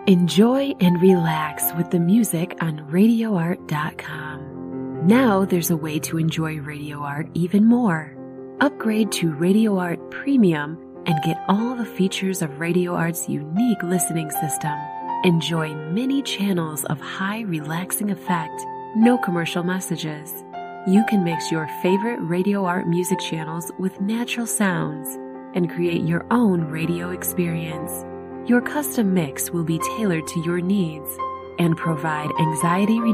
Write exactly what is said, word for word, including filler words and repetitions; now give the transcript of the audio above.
Enjoy and relax with the music on radio art dot com. Now there's a way to enjoy Radio Art even more. Upgrade to Radio Art Premium and get all the features of Radio Art's unique listening system. Enjoy many channels of high relaxing effect, no commercial messages. You can mix your favorite Radio Art music channels with natural sounds and create your own radio experience. Your custom mix will be tailored to your needs and provide anxiety